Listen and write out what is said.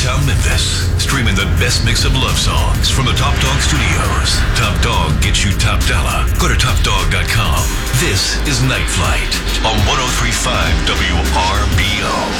downtown Memphis. Streaming the best mix of love songs from the Top Dog Studios. Top Dog gets you top dollar. Go to topdog.com. This is Night Flight on 103.5 WRBO.